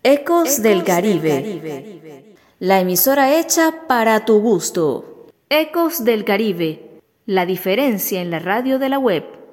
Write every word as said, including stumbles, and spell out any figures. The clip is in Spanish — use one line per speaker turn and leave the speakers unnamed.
Ecos del Caribe, la emisora hecha para tu gusto. Ecos del Caribe, la diferencia en la radio de la web.